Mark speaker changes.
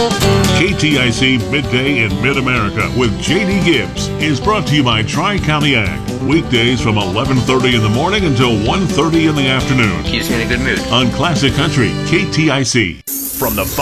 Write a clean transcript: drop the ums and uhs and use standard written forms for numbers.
Speaker 1: KTIC Midday in Mid-America with J.D. Gibbs is brought to you by Tri-County Ag. Weekdays from 11:30 in the morning until 1:30 in the afternoon.
Speaker 2: Keeps me in a good mood.
Speaker 1: On Classic Country, KTIC.
Speaker 3: From the